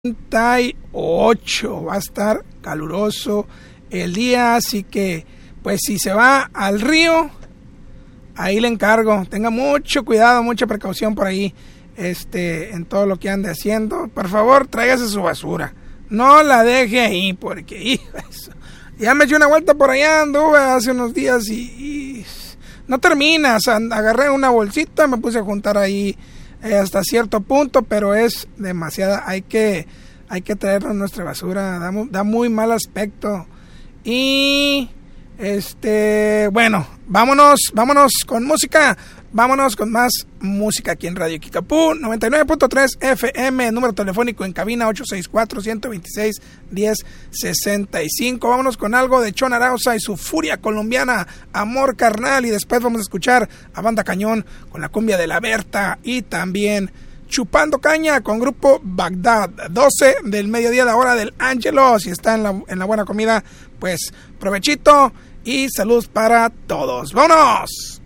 38, va a estar caluroso el día, así que pues si se va al río, ahí le encargo, tenga mucho cuidado, mucha precaución por ahí, en todo lo que ande haciendo. Por favor, tráigase su basura, no la deje ahí, porque ya me eché una vuelta por allá, anduve hace unos días y no termina. O sea, agarré una bolsita, me puse a juntar ahí hasta cierto punto, pero es demasiada. Hay que traernos nuestra basura, da muy mal aspecto. Y bueno, vámonos con música. Vámonos con más música aquí en Radio Kickapoo 99.3 FM, número telefónico en cabina 864-126-1065. Vámonos con algo de Chon Arauza y su furia colombiana, Amor Carnal, y después vamos a escuchar a Banda Cañón con la cumbia de la Berta y también Chupando Caña con Grupo Bagdad. 12 del mediodía, la hora del Ángelo. Si está en la buena comida, pues provechito y salud para todos. ¡Vámonos!